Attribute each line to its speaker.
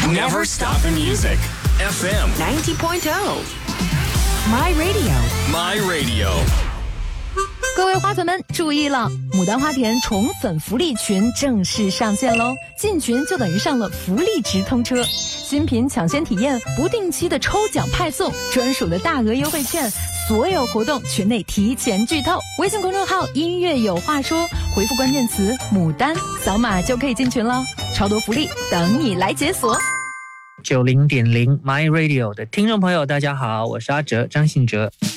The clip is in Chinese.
Speaker 1: Never stop the music. FM
Speaker 2: 90.0
Speaker 3: My Radio
Speaker 1: My Radio。
Speaker 3: 各位花粉们注意了，牡丹花田宠粉福利群正式上线喽！进群就等于上了福利直通车，新品抢先体验，不定期的抽奖派送，专属的大额优惠券，所有活动群内提前剧透。微信公众号音乐有话说，回复关键词牡丹，扫码就可以进群了，超多福利等你来解锁。
Speaker 4: 90.0 My Radio 的听众朋友大家好，我是阿哲张信哲。